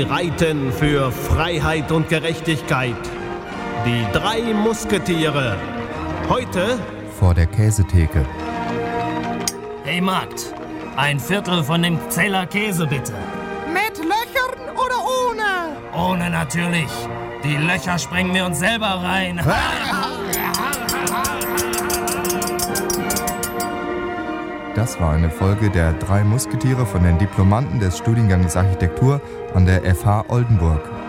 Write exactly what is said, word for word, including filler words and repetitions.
reiten für Freiheit und Gerechtigkeit. Die drei Musketiere. Heute vor der Käsetheke. Hey Magd, ein Viertel von dem Zeller Käse bitte. Mit Löchern oder ohne? Ohne natürlich. Die Löcher sprengen wir uns selber rein. Das war eine Folge der drei Musketiere von den Diplomanten des Studiengangs Architektur an der F H Oldenburg.